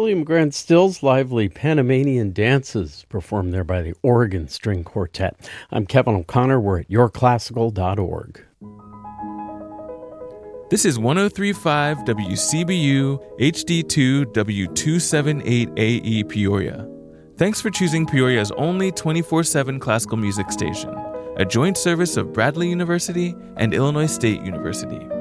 William Grant Still's lively Panamanian dances performed there by the Oregon String Quartet. I'm Kevin O'Connor. We're at yourclassical.org. This is 103.5 WCBU HD2 W278AE Peoria. Thanks for choosing Peoria's only 24/7 classical music station, a joint service of Bradley University and Illinois State University.